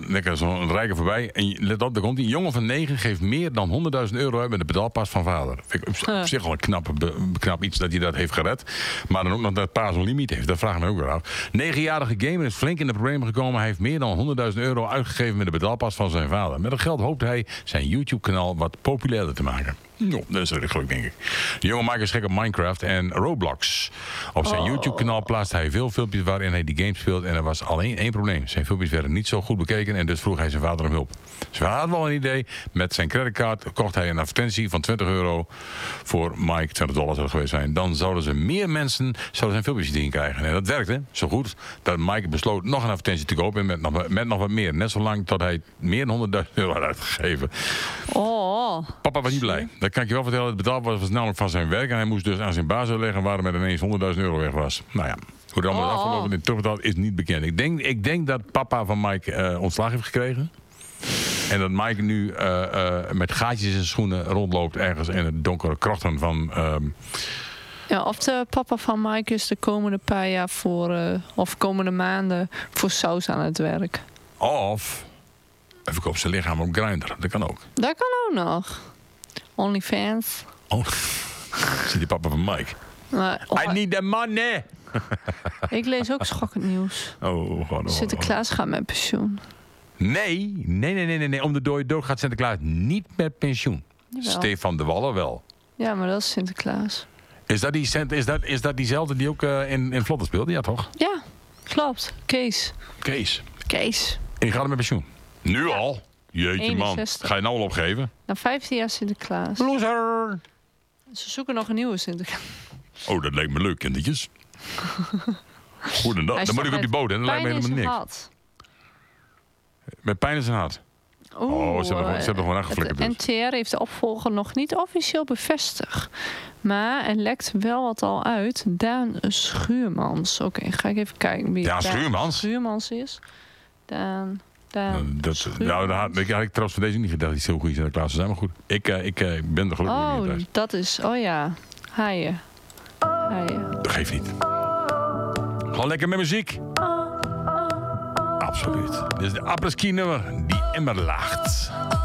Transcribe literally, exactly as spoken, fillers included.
lekker zo'n rijker voorbij. En je- let op, daar komt hij. Een jongen van negen geeft meer dan honderdduizend euro uit met de betaalpas van vader. Vind ik op, z- op zich al een knap, be- knap iets dat hij dat heeft gered. Maar dan ook nog dat pa zo'n limiet heeft. Dat vraag ik me ook weer af. Negenjarige gamer is flink in de problemen gekomen. Hij heeft meer dan honderdduizend euro uitgegeven met de betaalpas van zijn vader. Met dat geld hoopt hij zijn YouTube-kanaal wat populairder te maken. Nou, dat is redelijk geluk, denk ik. De jonge Mike is gek op Minecraft en Roblox. Op zijn Oh. YouTube-kanaal plaatst hij veel filmpjes waarin hij die game speelt. En er was alleen één probleem. Zijn filmpjes werden niet zo goed bekeken en dus vroeg hij zijn vader om hulp. Zijn vader had wel een idee. Met zijn creditcard kocht hij een advertentie van twintig euro voor Mike. twintig dollar zou het geweest zijn. Dan zouden ze meer mensen zouden zijn filmpjes zien krijgen. En dat werkte zo goed dat Mike besloot nog een advertentie te kopen. Met nog, met nog wat meer. Net zo lang tot hij meer dan honderdduizend euro had uitgegeven. Oh. Papa was niet blij. Dat kan ik je wel vertellen. Het betaald was, was namelijk van zijn werk. En hij moest dus aan zijn baas leggen waarom er ineens honderdduizend euro weg was. Nou ja, hoe dat allemaal Oh. afgelopen in terugbetaald is niet bekend. Ik denk, ik denk dat papa van Mike uh, ontslag heeft gekregen. En dat Mike nu uh, uh, met gaatjes in zijn schoenen rondloopt ergens in het donkere krochten van... Uh, Ja, of de papa van Mike is de komende paar jaar voor, uh, of komende maanden voor saus aan het werk. of hij verkoopt zijn lichaam op Grindr. Dat kan ook. Dat kan ook nog. OnlyFans. Oh, zit die papa van Mike. Maar, oh, I need the money! ik lees ook schokkend nieuws. Oh, gewoon. Sinterklaas gaat met pensioen. Nee, nee, nee, nee, nee, nee. Om de dode dood gaat Sinterklaas niet met pensioen. Jawel. Stefan de Waller wel. Ja, maar dat is Sinterklaas. Is dat, die, cent- is dat, is dat diezelfde die ook uh, in, in Vlotten speelde? Ja, toch? Ja, klopt. Kees. Kees. Kees. En die gaat er met pensioen. Nu al? Jeetje eenenzestig. man. Ga je nou al opgeven? Na vijftien jaar Sinterklaas. Loser! Ze zoeken nog een nieuwe Sinterklaas. Oh, dat lijkt me leuk, kindertjes. Goedendag. Hij Dan moet ik staat op die boot, hè? Dat lijkt me pijn in helemaal zijn niks. hart. Met pijn in zijn hart. Oeh, Oh, ze hebben, ze hebben gewoon het aangeflikkerd dus. N T R heeft de opvolger nog niet officieel bevestigd. Maar er lekt wel wat al uit. Daan Schuurmans. Oké, okay, ga ik even kijken wie Daan Daan Schuurmans? Schuurmans is. Daan, Daan Dat, Schuurmans. nou, daar had, ik had ik trouwens van deze niet gedacht dat hij zo goed is in de klas zou zijn. Maar goed, ik, uh, ik uh, ben er gelukkig Oh, niet thuis. dat is... Oh ja, haaien. Haaien. Dat geeft niet. Gewoon lekker met muziek. Absoluut. Dit is de apres-ski nummer die immer laagt.